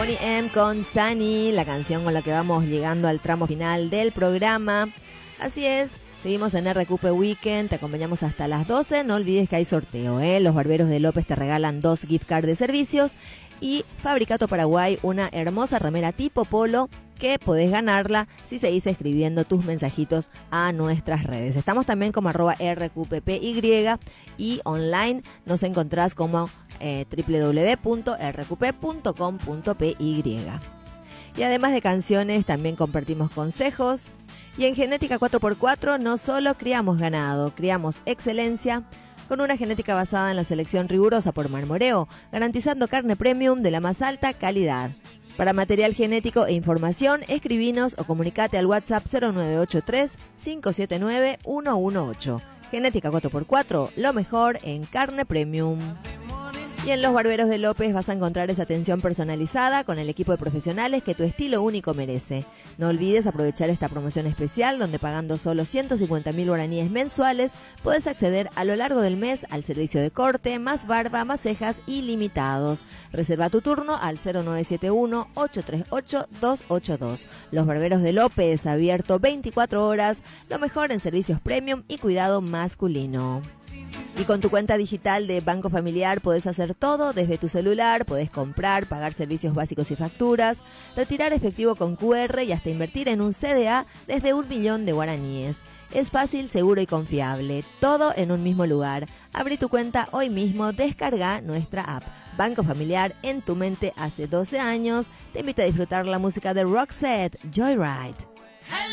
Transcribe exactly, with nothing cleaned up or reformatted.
Boney M con Sunny, la canción con la que vamos llegando al tramo final del programa. Así es, seguimos en R Q P Weekend, te acompañamos hasta las doce. No olvides que hay sorteo, ¿eh? Los Barberos de López te regalan dos gift cards de servicios y Fabricato Paraguay, una hermosa remera tipo polo que podés ganarla si seguís escribiendo tus mensajitos a nuestras redes. Estamos también como arroba R Q P P Y y online nos encontrás como eh, doble u doble u doble u punto r q p punto com punto p y. Y además de canciones también compartimos consejos. Y en Genética cuatro por cuatro no solo criamos ganado, criamos excelencia con una genética basada en la selección rigurosa por Marmoreo, garantizando carne premium de la más alta calidad. Para material genético e información, escribinos o comunicate al WhatsApp cero nueve ocho tres, cinco siete nueve, uno uno ocho. Genética cuatro por cuatro, lo mejor en carne premium. Y en Los Barberos de López vas a encontrar esa atención personalizada con el equipo de profesionales que tu estilo único merece. No olvides aprovechar esta promoción especial donde pagando solo ciento cincuenta mil guaraníes mensuales puedes acceder a lo largo del mes al servicio de corte, más barba, más cejas ilimitados. Reserva tu turno al cero nueve siete uno, ocho tres ocho, dos ocho dos. Los Barberos de López, abierto veinticuatro horas, lo mejor en servicios premium y cuidado masculino. Y con tu cuenta digital de Banco Familiar podés hacer todo desde tu celular, podés comprar, pagar servicios básicos y facturas, retirar efectivo con Q R y hasta invertir en un C D A desde un millón de guaraníes. Es fácil, seguro y confiable, todo en un mismo lugar. Abrí tu cuenta hoy mismo, descarga nuestra app. Banco Familiar en tu mente hace doce años, te invita a disfrutar la música de Roxette, Joyride.